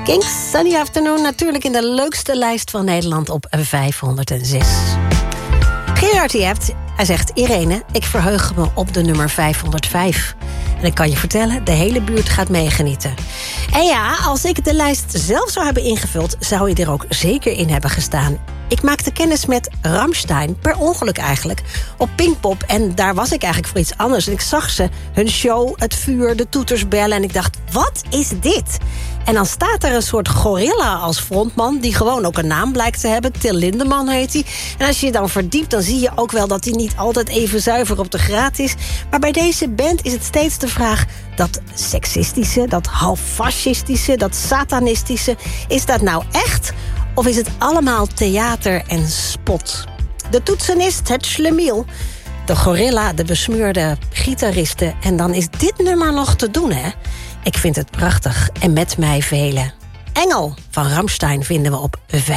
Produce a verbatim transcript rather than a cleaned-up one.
Kings, Sunny Afternoon, natuurlijk in de leukste lijst van Nederland op vijfhonderdzes. Gerard die hebt, hij zegt: Irene, ik verheug me op de nummer vijfhonderdvijf. En ik kan je vertellen, de hele buurt gaat meegenieten. En ja, als ik de lijst zelf zou hebben ingevuld, zou je er ook zeker in hebben gestaan. Ik maakte kennis met Rammstein, per ongeluk eigenlijk, op Pinkpop. En daar was ik eigenlijk voor iets anders. En ik zag ze, hun show, het vuur, de toeters bellen. En ik dacht, wat is dit? En dan staat er een soort gorilla als frontman, die gewoon ook een naam blijkt te hebben. Till Lindemann heet hij. En als je je dan verdiept, dan zie je ook wel dat hij niet altijd even zuiver op de graad is. Maar bij deze band is het steeds de vraag: dat seksistische, dat half fascistische, dat satanistische, is dat nou echt? Of is het allemaal theater en spot? De toetsenist, het schlemiel, de gorilla, de besmeurde gitaristen. En dan is dit nummer nog te doen, hè? Ik vind het prachtig. En met mij velen. Engel van Rammstein vinden we op vijf.